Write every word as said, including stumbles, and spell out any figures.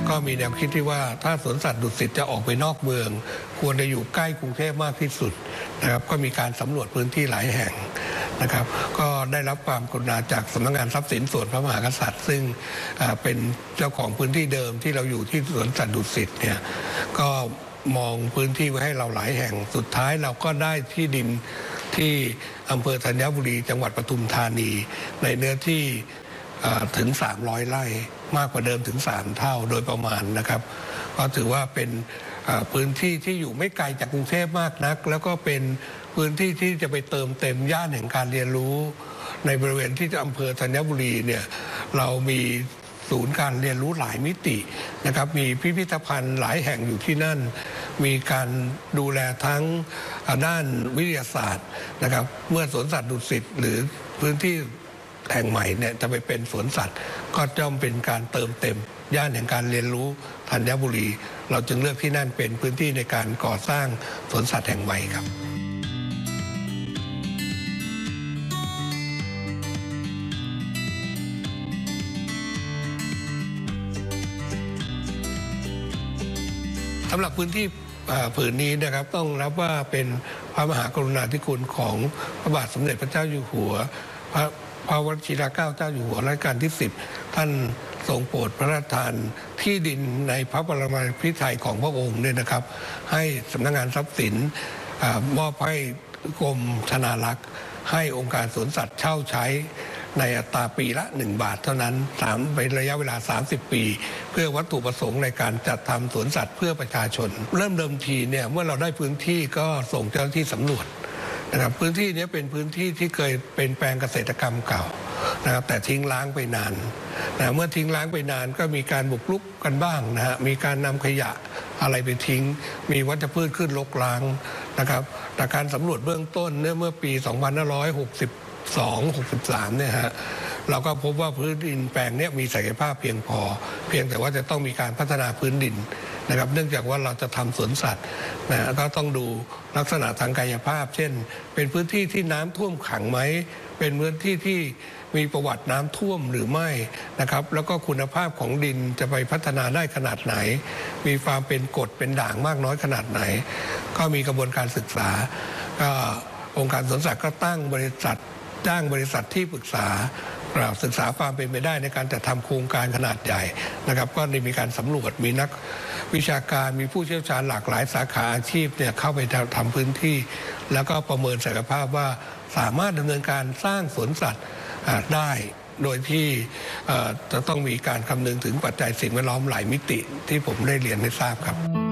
ก็มีแนวคิดที่ว่าถ้าสวนสัตว์ดุสิตจะออกไปนอกเมืองควรจะอยู่ใกล้กรุงเทพมากที่สุดนะครับก็มีการสำรวจพื้นที่หลายแห่งนะครับก็ได้รับความกรุณาจากสำนักงานทรัพย์สินส่วนพระมหากษัตริย์ซึ่งเป็นเจ้าของพื้นที่เดิมที่เราอยู่ที่สวนสัตว์ดุสิตเนี่ยก็มองพื้นที่ไว้ให้เราหลายแห่งสุดท้ายเราก็ได้ที่ดินที่อำเภอธัญบุรีจังหวัดปทุมธานีในเนื้อที่ถึงสามร้อยไร่มากกว่าเดิมถึงสามเท่าโดยประมาณนะครับก็ถือว่าเป็นพื้นที่ที่อยู่ไม่ไกลจากกรุงเทพมากนักแล้วก็เป็นพื้นที่ที่จะไปเติมเต็มย่านแห่งการเรียนรู้ในบริเวณที่อำเภอธัญบุรีเนี่ยเรามีศูนย์การเรียนรู้หลายมิตินะครับมีพิพิธภัณฑ์หลายแห่งอยู่ที่นั่นมีการดูแลทั้งด้านวิทยาศาสตร์นะครับเมื่อสวนสัตว์ดุสิตหรือพื้นที่แห่งใหม่เนี่ยจะไปเป็นสวนสัตว์ก็ย่อมเป็นการเติมเต็มย่านแห่งการเรียนรู้ธัญบุรีเราจึงเลือกที่นั่นเป็นพื้นที่ในการก่อสร้างสวนสัตว์แห่งใหม่ครับสำหรับพื้นที่ผืนนี้นะครับต้องรับว่าเป็นพระมหากรุณาธิคุณของพระบาทสมเด็จพระเจ้าอยู่หัวพระพระวชิรเกล้าเจ้าอยู่หัวรัชกาลที่สิบท่านทรงโปรดพระราชทานที่ดินในพระบรมราชูปถัมภ์ของพระองค์เนี่ยนะครับให้สำนักงานทรัพย์สินมอบให้กรมธนารักษ์ให้องค์การสวนสัตว์เช่าใช้ในอัตราปีละหนึ่งบาทเท่านั้นสามเป็นระยะเวลาสามสิบปีเพื่อวัตถุประสงค์ในการจัดทำสวนสัตว์เพื่อประชาชนเริ่มเดิมทีเนี่ยเมื่อเราได้พื้นที่ก็ส่งเจ้าหน้าที่สำรวจนะครับพื้นที่นี้เป็นพื้นที่ที่เคยเป็นแปลงเกษตรกรรมเก่านะครับแต่ทิ้งร้างไปนานนะเมื่อทิ้งร้างไปนานก็มีการบุกรุกกันบ้างนะฮะมีการนำขยะอะไรไปทิ้งมีวัชพืชขึ้นรกร้างนะครับแต่การสำรวจเบื้องต้นเนี่ยเมื่อปีสองพันห้าร้อยหกสิบสอง หกสิบสามเนี่ยฮะเราก็พบว่าพื้นดินแปลงนี้มีศักยภาพเพียงพอเพียงแต่ว่าจะต้องมีการพัฒนาพื้นดินนะครับเนื่องจากว่าเราจะทำสวนสัตว์นะก็ต้องดูลักษณะทางกายภาพเช่นเป็นพื้นที่ที่น้ำท่วมขังไหมเป็นพื้นที่ที่มีประวัติน้ำท่วมหรือไม่นะครับแล้วก็คุณภาพของดินจะไปพัฒนาได้ขนาดไหนมีความเป็นกรดเป็นด่างมากน้อยขนาดไหนก็มีกระบวนการศึกษาก็องค์การสวนสัตว์ก็ตั้งบริษัทจ้างบริษัทที่ปรึกษาศึกษาความเป็นไปได้ในการจัดทำโครงการขนาดใหญ่นะครับก็ได้มีการสำรวจมีนักวิชาการมีผู้เชี่ยวชาญหลากหลายสาขาอาชีพเนี่ยเข้าไปทำพื้นที่แล้วก็ประเมินศักยภาพว่าสามารถดำเนินการสร้างสวนสัตว์ได้โดยที่จะต้องมีการคำนึงถึงปัจจัยสิ่งแวดล้อมหลายมิติที่ผมได้เรียนให้ทราบครับ